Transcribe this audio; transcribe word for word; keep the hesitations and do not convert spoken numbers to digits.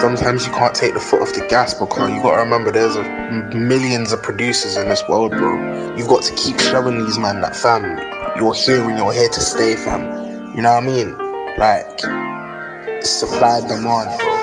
sometimes you can't take the foot off the gas because you gotta remember there's a, millions of producers in this world, bro. You've got to keep showing these man that, fam, you're here and you're here to stay, fam. You know what I mean? Like, supply and demand, bro.